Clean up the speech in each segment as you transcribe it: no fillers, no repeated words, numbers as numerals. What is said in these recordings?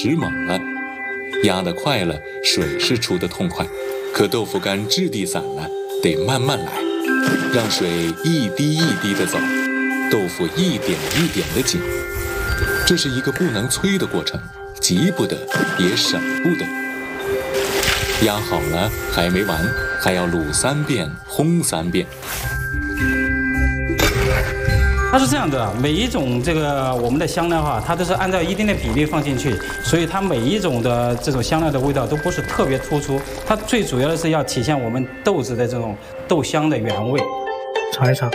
时猛了，压得快了，水是出得痛快，可豆腐干质地散了，得慢慢来，让水一滴一滴地走，豆腐一点一点地紧。这是一个不能催的过程，急不得，也省不得。压好了还没完，还要卤3遍，烘3遍。 它是这样的，每一种我们的香料哈，它都是按照一定的比例放进去，所以它每一种的这种香料的味道都不是特别突出，它最主要的是要体现我们豆子的这种豆香的原味。 尝一尝，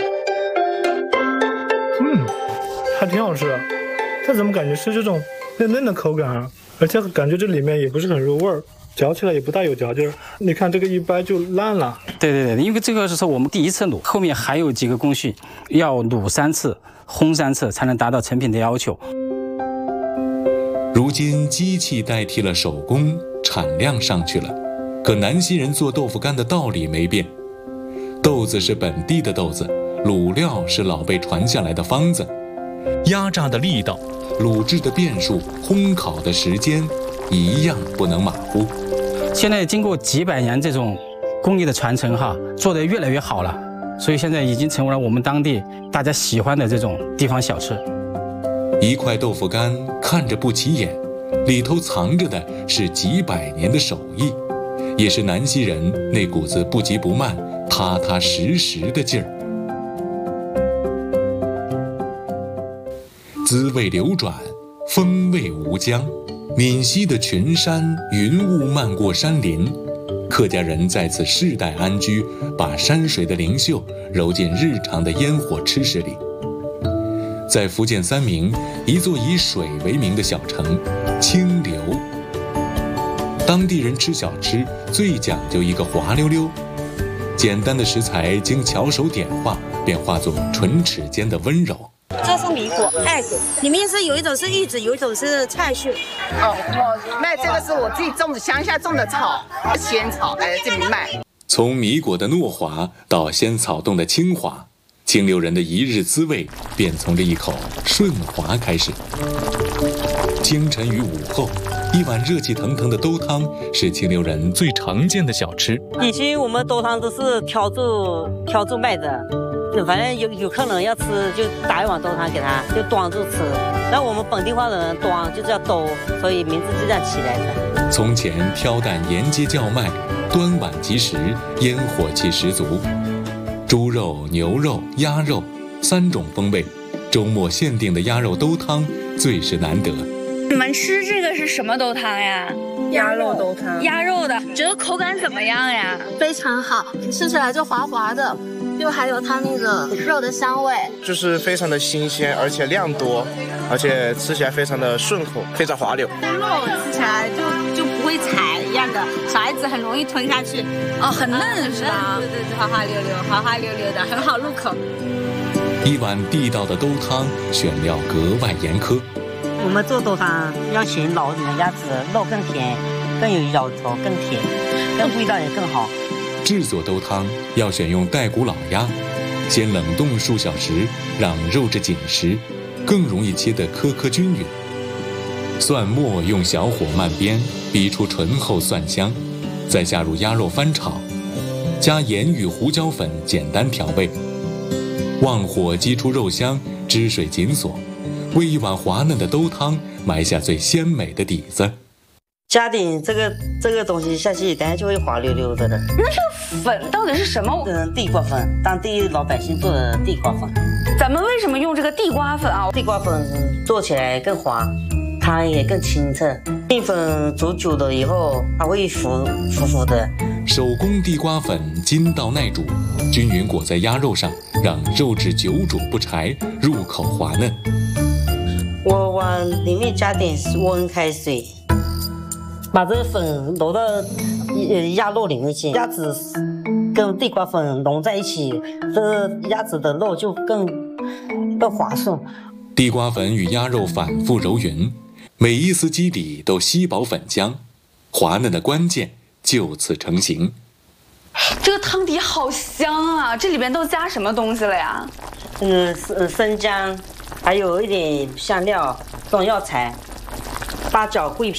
还挺好吃的。它怎么感觉是这种嫩嫩的口感啊？而且感觉这里面也不是很入味儿，嚼起来也不大有嚼劲儿。你看这个一掰就烂了。对， 因为这个是我们第一次卤，后面还有几个工序，要卤3次、烘3次才能达到成品的要求。 如今机器代替了手工，产量上去了，可南溪人做豆腐干的道理没变。豆子是本地的豆子，卤料是老辈传下来的方子，压榨的力道、卤制的变数、烘烤的时间，一样不能马虎。 现在经过几百年这种工艺的传承哈，做得越来越好了，所以现在已经成为了我们当地大家喜欢的这种地方小吃。 一块豆腐干看着不起眼，里头藏着的是几百年的手艺，也是南溪人那股子不急不慢、踏踏实实的劲儿。滋味流转，风味无疆。闽西的群山云雾漫过山林，客家人在此世代安居，把山水的灵秀揉进日常的烟火吃食里。在福建三明，一座以水为名的小城清流，当地人吃小吃最讲究一个滑溜溜，简单的食材经巧手点化，便化作唇齿间的温柔。 这是米果，里面是有一种是玉子，有一种是菜树。 我卖这个是我自己种的乡下种的草，仙草来这里卖。 从米果的糯滑到仙草冻的清滑，清流人的一日滋味便从这一口顺滑开始。清晨与午后，一碗热气腾腾的豆汤是清流人最常见的小吃。 以前我们豆汤都是挑住卖的。反正有客人要吃，就打一碗豆汤给他，就端着吃。那我们本地话的人端就叫兜，所以名字就这样起来的。 从前挑担沿街叫卖，端碗即食，烟火气十足。猪肉、牛肉、鸭肉3种风味，周末限定的鸭肉豆汤最是难得。 你们吃这个是什么豆汤呀？ 鸭肉豆汤。 鸭肉的，觉得口感怎么样呀？ 非常好，吃起来就滑滑的。就还有它那个肉的香味， 就是非常的新鲜，而且量多，而且吃起来非常的顺口，非常滑溜。 肉吃起来就不会柴一样的，小孩子很容易吞下去。 哦，很嫩是吧？ 对，滑滑溜溜，滑滑溜溜的，很好入口。 一碗地道的豆汤，选料格外严苛。 我们做豆汤要选老的鸭子，肉更甜，更有咬头，更甜，更味道也更好。 制作豆汤要选用带骨老鸭，先冷冻数小时，让肉质紧实，更容易切得颗颗均匀。蒜末用小火慢煸，逼出醇厚蒜香，再下入鸭肉翻炒，加盐与胡椒粉简单调味，旺火激出肉香，汁水紧锁，为一碗滑嫩的豆汤埋下最鲜美的底子。 加点这个东西下去，等下就会滑溜溜的了。 那这个粉到底是什么？ 地瓜粉，当地老百姓做的地瓜粉。 咱们为什么用这个地瓜粉啊？ 地瓜粉做起来更滑，汤也更清澈。面粉煮久了以后，它会浮的。 手工地瓜粉筋道耐煮，均匀裹在鸭肉上，让肉质久煮不柴，入口滑嫩。 我往里面加点温开水。把这个粉揉到鸭肉里面去，鸭子跟地瓜粉融在一起，这个鸭子的肉就更滑顺。 地瓜粉与鸭肉反复揉匀，每一丝基底都吸饱粉浆，滑嫩的关键就此成型。 这个汤底好香啊！这里边都加什么东西了呀？ 生姜，还有一点香料、中药材、八角、桂皮。